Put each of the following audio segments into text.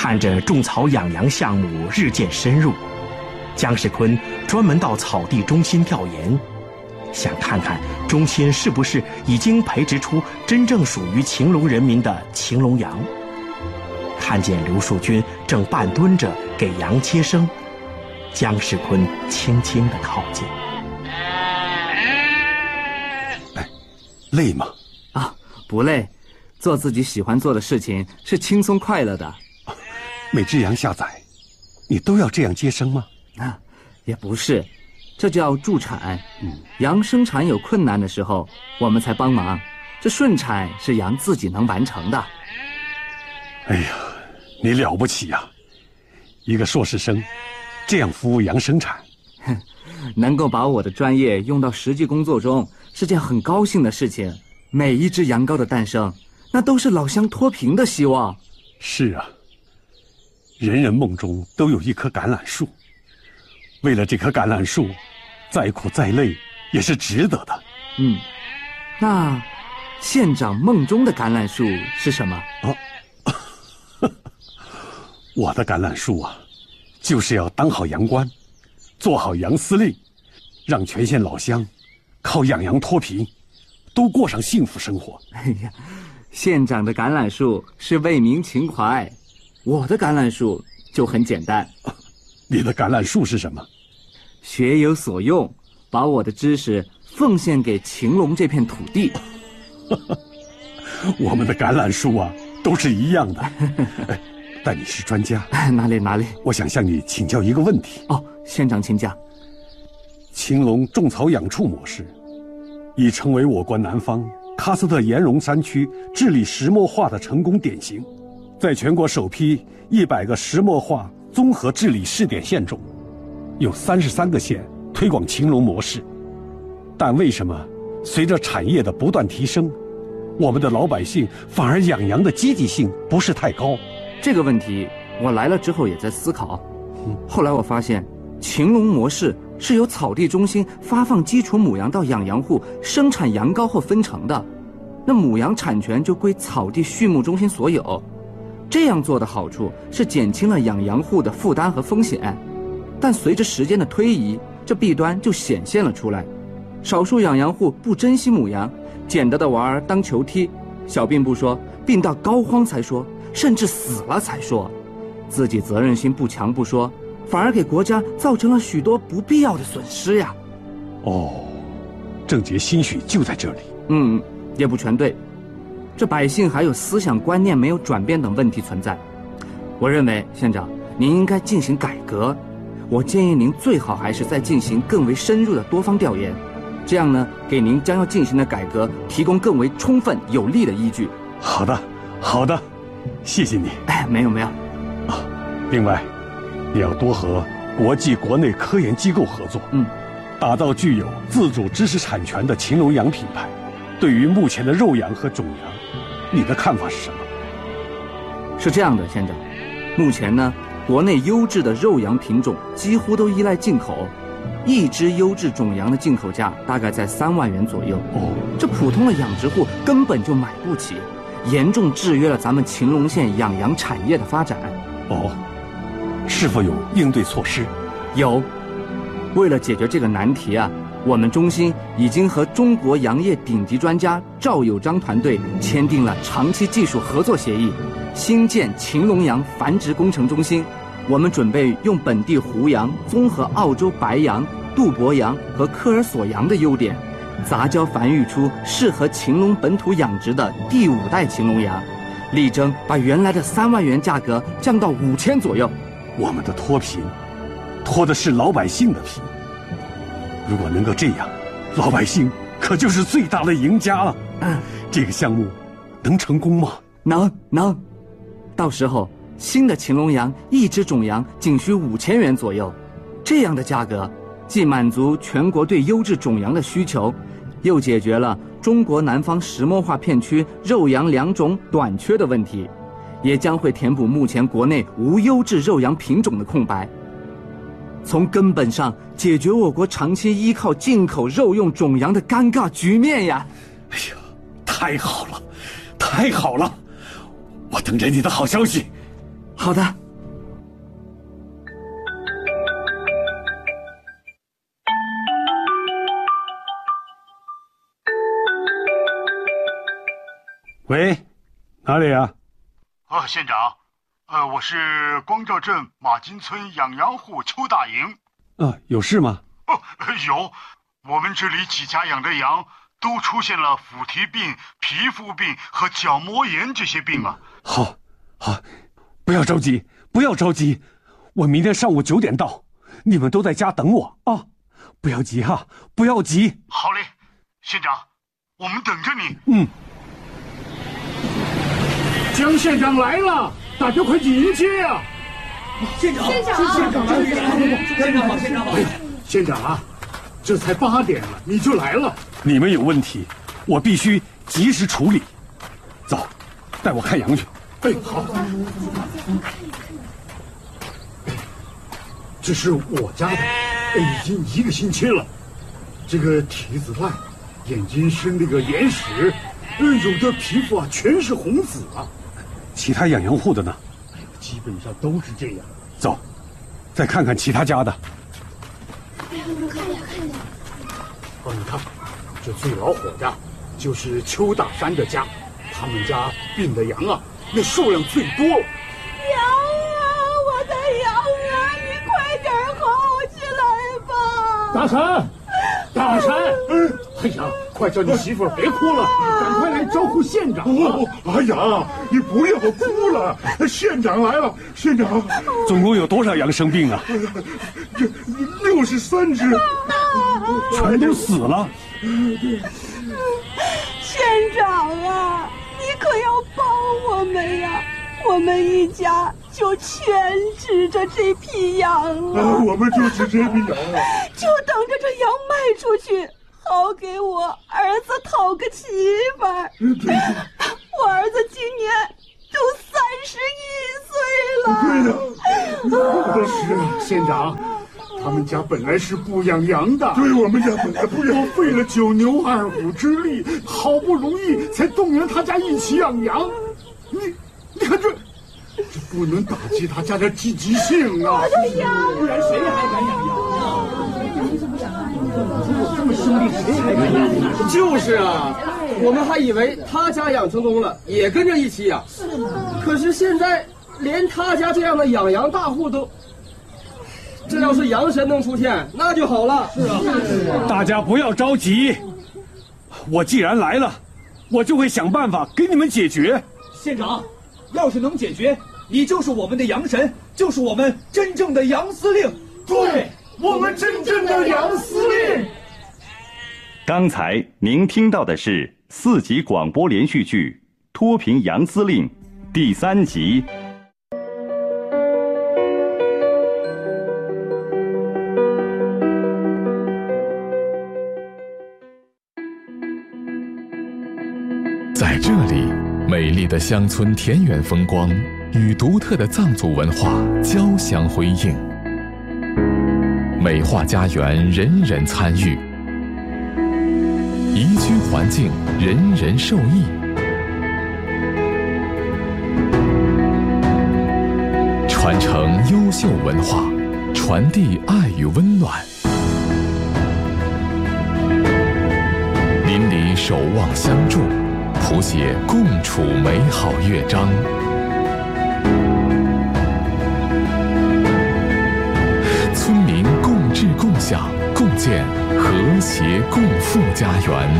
看着种草养羊项目日渐深入，姜世坤专门到草地中心调研，想看看中心是不是已经培植出真正属于秦陇人民的秦陇羊。看见刘树军正半蹲着给羊接生，姜世坤轻轻地靠近。 累吗？ 啊，不累，做自己喜欢做的事情是轻松快乐的。 每只羊下崽，你都要这样接生吗？ 啊，也不是，这叫助产。羊生产有困难的时候，我们才帮忙。这顺产是羊自己能完成的。 哎呀，你了不起呀！一个硕士生，这样服务羊生产。 能够把我的专业用到实际工作中，是件很高兴的事情。每一只羊羔的诞生，那都是老乡脱贫的希望。 是啊，人人梦中都有一棵橄榄树，为了这棵橄榄树，再苦再累也是值得的。 那县长梦中的橄榄树是什么？ 我的橄榄树啊，就是要当好羊倌，做好羊司令，让全县老乡靠养羊脱贫，都过上幸福生活。 哎呀，县长的橄榄树是为民情怀，我的橄榄树就很简单。 你的橄榄树是什么？ 学有所用，把我的知识奉献给秦陇这片土地。 我们的橄榄树啊，都是一样的。但你是专家。 哪里？ 我想向你请教一个问题。 县长请讲。 秦陇种草养畜模式已成为我国南方喀斯特岩溶山区治理石墨化的成功典型。在全国首批100个石墨化综合治理试点县中，有33个县推广秦陇模式。但为什么随着产业的不断提升，我们的老百姓反而养羊的积极性不是太高？ 这个问题我来了之后也在思考。后来我发现，秦陇模式是由草地中心发放基础母羊到养羊户生产羊羔后分成的，那母羊产权就归草地畜牧中心所有。这样做的好处是减轻了养羊户的负担和风险，但随着时间的推移，这弊端就显现了出来。少数养羊户不珍惜母羊，捡得的娃儿当球踢，小病不说，病到膏肓才说，甚至死了才说，自己责任心不强不说，反而给国家造成了许多不必要的损失呀。 症结兴许就在这里。 也不全对，这百姓还有思想观念没有转变等问题存在。我认为县长您应该进行改革，我建议您最好还是再进行更为深入的多方调研，这样呢，给您将要进行的改革提供更为充分有力的依据。 好的，谢谢你。 没有。 另外，你要多和国际国内科研机构合作，打造具有自主知识产权的秦陇羊品牌。对于目前的肉羊和种羊，你的看法是什么？ 是这样的，县长，目前呢，国内优质的肉羊品种几乎都依赖进口，一只优质种羊的进口价大概在3万元左右。这普通的养殖户根本就买不起，严重制约了咱们秦陇县养羊产业的发展。 是否有应对措施？ 有，为了解决这个难题啊，我们中心已经和中国羊业顶级专家赵有章团队签订了长期技术合作协议，新建秦陇羊繁殖工程中心。我们准备用本地胡羊综合澳洲白羊、杜博羊和科尔索羊的优点，杂交繁育出适合秦陇本土养殖的第5代秦陇羊，力争把原来的3万元价格降到5000左右。 我们的脱贫，脱的是老百姓的贫。如果能够这样，老百姓可就是最大的赢家了。这个项目能成功吗？ 能。到时候新的秦陇羊一只种羊仅需5000元左右，这样的价格既满足全国对优质种羊的需求，又解决了中国南方石墨化片区肉羊良种短缺的问题，也将会填补目前国内无优质肉羊品种的空白，从根本上解决我国长期依靠进口肉用种羊的尴尬局面呀！ 哎呀，太好了，我等着你的好消息。 好的。 喂，哪里啊？ 县长，我是光照镇马金村养羊户邱大营。 有事吗？ 有，我们这里几家养的羊都出现了腐蹄病、皮肤病和角膜炎这些病啊。 好，不要着急，不要着急，我明天上午9点到，你们都在家等我啊！不要急哈，不要急。 好嘞，县长，我们等着你。江县长来了，大家快迎接啊！ 县长好！ 县长啊，这才8点了，你就来了。 你们有问题，我必须及时处理。走，带我看羊去。 好。这是我家的，已经1个星期了。这个蹄子烂，眼睛生那个眼屎，有的皮肤全是红紫啊。 其他养羊户的呢？ 基本上都是这样。 走，再看看其他家的。 看呀。 你看，这最老火的，就是邱大山的家，他们家病的羊那数量最多。 羊我的羊你快点好起来吧！ 大山，哎呀，快叫你媳妇别哭了，赶快来招呼县长。 哎呀，你不要哭了，县长来了。县长， 总共有多少羊生病啊 ？63只， 全都死了。 县长啊，你可要帮我们呀！我们一家就全指着这批羊了。 我们就指这批羊了， 就等着这羊卖出去，好给我儿子讨个媳妇儿。我儿子今年都31岁了。 对呀， 县长，他们家本来是不养羊的， 对，我们家本来不养， 我费了9牛2虎之力，好不容易才动员他家一起养羊。你看这不能打击他家的积极性啊！ 我的羊， 不然谁还敢养羊？这么兄弟谁还敢养羊？ 就是啊，我们还以为他家养成功了，也跟着一起养。是吗？可是现在连他家这样的养羊大户都，这要是羊神能出现，那就好了。是啊， 大家不要着急，我既然来了，我就会想办法给你们解决。 县长，要是能解决，你就是我们的羊神，就是我们真正的杨司令。 对，我们真正的杨司令。 刚才您听到的是4集广播连续剧《脱贫杨司令》第3集。 在这里，美丽的乡村田园风光与独特的藏族文化交相辉映，美化家园，人人参与，宜居环境，人人受益。传承优秀文化，传递爱与温暖。邻里守望相助，谱写共处美好乐章。村民共治共享，共建和谐共富家园，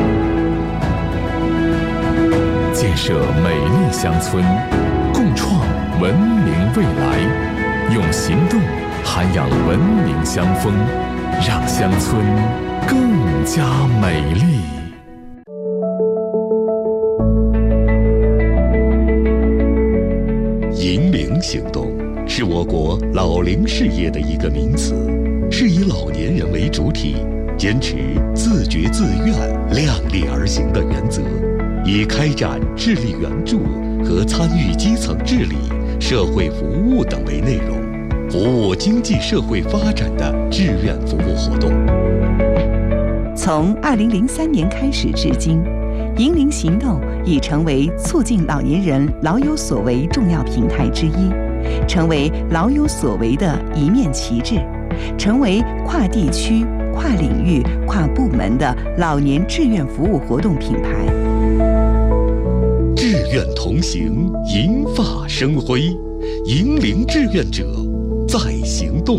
建设美丽乡村，共创文明未来，用行动涵养文明乡风，让乡村更加美丽。 银龄行动是我国老龄事业的一个名词，是以老年人为主体，坚持自觉自愿、量力而行的原则，以开展智力援助和参与基层治理、社会服务等为内容，服务经济社会发展的志愿服务活动。 从2003年开始至今，银龄行动已成为促进老年人老有所为重要平台之一，成为老有所为的一面旗帜，成为跨地区、跨领域、跨部门的老年志愿服务活动品牌。 愿同行，银发生辉，银龄志愿者在行动。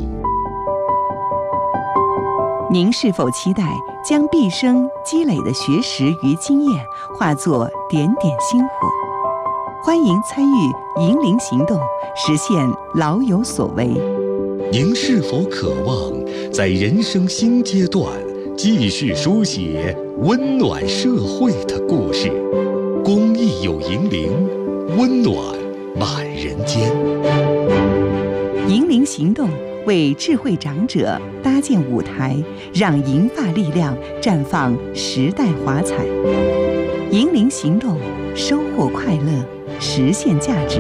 您是否期待将毕生积累的学识与经验化作点点星火？欢迎参与银龄行动，实现老有所为。 您是否渴望在人生新阶段继续书写温暖社会的故事？公益有银龄，温暖满人间。 银龄行动为智慧长者搭建舞台，让银发力量绽放时代华彩。银龄行动，收获快乐，实现价值。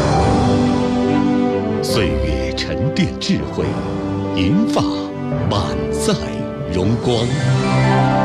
岁月沉淀智慧，银发满载荣光。